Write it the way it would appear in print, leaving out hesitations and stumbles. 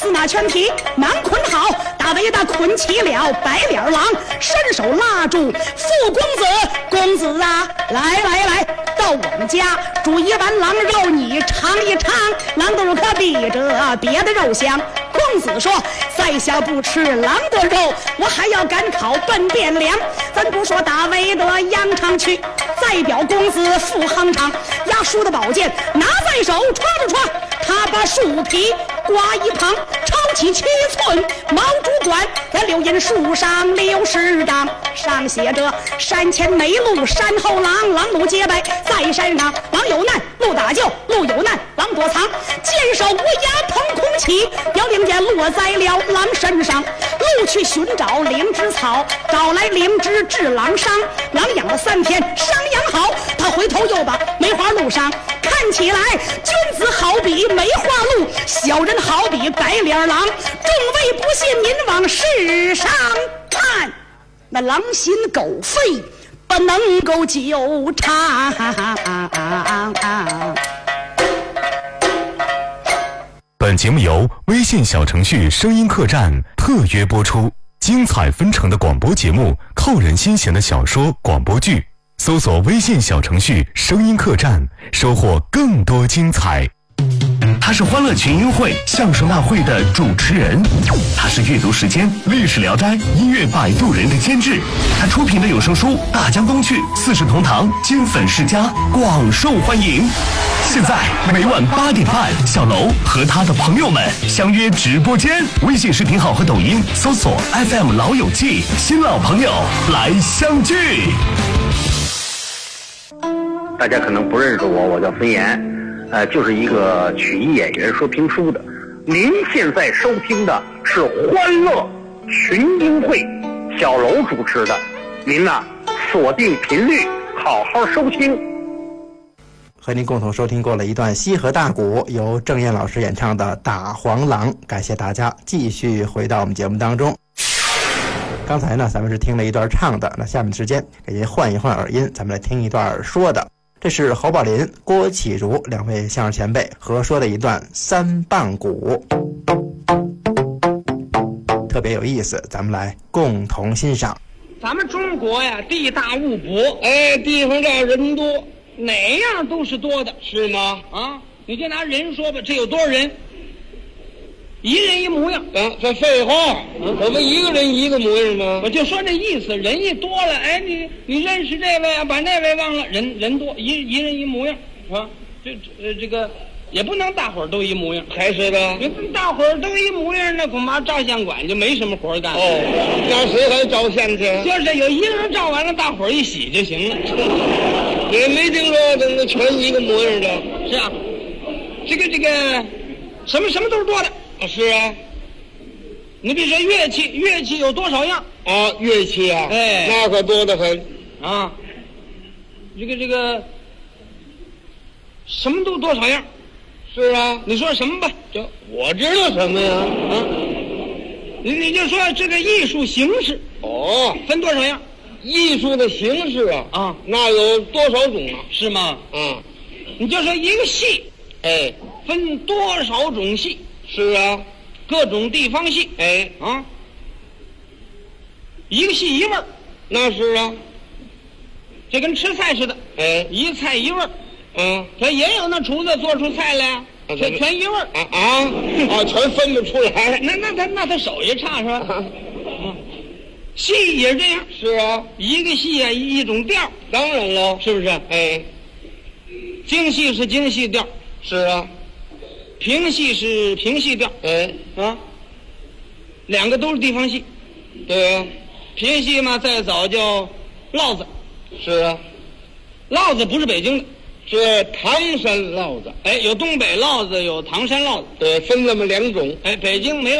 司马全体忙捆好，大为大捆起了白脸郎，伸手拉住富公子，公子啊，来，到我们家煮一碗狼肉，你尝一尝，狼肚可比着别的肉香。公子说，在下不吃狼的肉，我还要赶考奔汴梁。咱不说大为的扬长去，再表公子赴夯场，压书的宝剑拿在手，歘着歘，他把树皮刮一旁，抄起7寸毛竹管，在柳荫树上60张，上写着山前没路山后狼，狼怒结拜在山上，狼有难路打救，路有难狼躲藏，剑手无涯腾空起，凋零剑落在了狼身上，路去寻找灵芝草，找来灵芝治狼伤，狼养了3天伤养好，他回头又把梅花路上，看起来君子好比梅花鹿，小人好比白脸狼，众位不信您往世上看，那狼心狗肺不能够纠缠。 本节目由微信小程序声音客栈特约播出，精彩纷呈的广播节目，扣人心弦的小说广播剧，搜索微信小程序声音客栈，收获更多精彩。 他是欢乐群英会相声大会的主持人，他是阅读时间历史聊斋音乐摆渡人的监制，他出品的有声书《大江东去》4世同堂金粉世家广受欢迎。现在每晚8点半，小楼和他的朋友们相约直播间，微信视频号和抖音搜索 FM 老友记，新老朋友来相聚。 大家可能不认识我叫孙岩，就是一个曲艺演员，说评书的。您现在收听的是欢乐群英会，小楼主持的，您呐锁定频率，好好收听。 和您共同收听过了一段西河大鼓，由郑燕老师演唱的《打黄狼》，感谢大家继续回到我们节目当中。刚才呢咱们是听了一段唱的，那下面时间给您换一换耳音，咱们来听一段说的。这是侯宝林、郭启儒2位相声前辈合说的一段3棒鼓，特别有意思，咱们来共同欣赏。 咱们中国呀，地大物博，地方大人多，哪样都是多的，是吗？啊，你就拿人说吧，这有多少人？一人一模样啊！这废话，怎么一个人一个模样吗？我就说这意思，人一多了，你认识这位啊，把那位忘了，人多，一人一模样啊！这个也不能大伙儿都一模样，还是的。你大伙儿都一模样，那恐怕照相馆就没什么活干。那谁还照相去？就是有一个人照完了，大伙儿一洗就行了。也没听说那全一个模样的。是啊，这个什么都是多的。是啊，你比如说乐器有多少样啊？乐器啊，那可多得很啊。这个什么都多少样？是啊，你说什么吧？我知道什么呀？啊，你就说这个艺术形式分多少样？艺术的形式啊，那有多少种啊？是吗？啊，你就说一个戏，分多少种戏？是啊，各种地方戏，一个戏一味儿，那是啊，这跟吃菜似的，一菜一味儿，他也有那厨子做出菜来，全一味儿全分不出来，那他手艺差是吧？戏也是这样，是啊，一个戏啊一种调，当然了，是不是？京戏是京戏调，是啊。评戏是评戏调，两个都是地方戏，对啊。评戏嘛，再早叫烙子，是啊。烙子不是北京的，是唐山烙子，有东北烙子，有唐山烙子，对，分这么2种，北京没